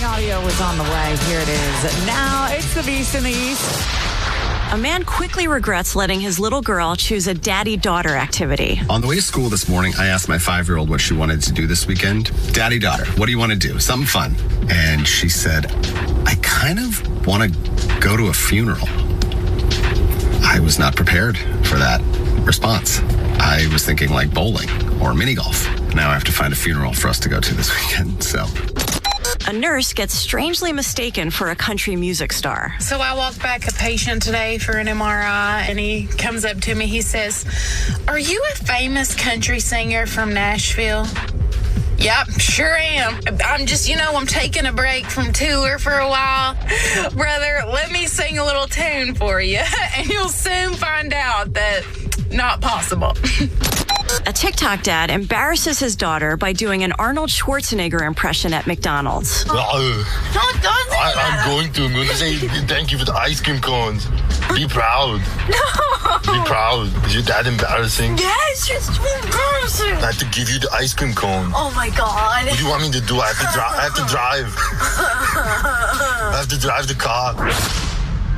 audio was on the way. Here it is. Now it's the Beast in the East. A man quickly regrets letting his little girl choose a daddy-daughter activity. On the way to school this morning, I asked my 5-year-old what she wanted to do this weekend. Daddy-daughter, what do you want to do? Something fun. And she said, I kind of want to go to a funeral. I was not prepared for that response. I was thinking like bowling or mini golf. Now I have to find a funeral for us to go to this weekend, so... A nurse gets strangely mistaken for a country music star. So I walked back a patient today for an MRI, and he comes up to me. He says, "Are you a famous country singer from Nashville?" Yep, sure am. I'm just, I'm taking a break from tour for a while. Brother, let me sing a little tune for you, and you'll soon find out that not possible. A TikTok dad embarrasses his daughter by doing an Arnold Schwarzenegger impression at McDonald's. Don't say that. I'm going to say thank you for the ice cream cones. Be proud. No. Be proud. Is your dad embarrassing? Yes, it's embarrassing. I have to give you the ice cream cone. Oh, my God. What do you want me to do? I have to drive. I have to drive the car.